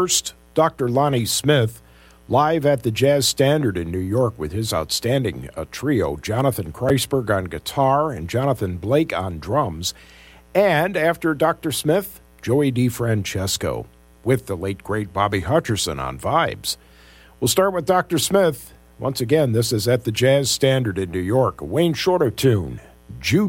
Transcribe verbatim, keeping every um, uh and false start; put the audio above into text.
First, Doctor Lonnie Smith, live at the Jazz Standard in New York with his outstanding uh, trio, Jonathan Kreisberg on guitar and Jonathan Blake on drums. And after Doctor Smith, Joey DeFrancesco with the late, great Bobby Hutcherson on vibes. We'll start with Doctor Smith. Once again, this is at the Jazz Standard in New York, a Wayne Shorter tune, Judy.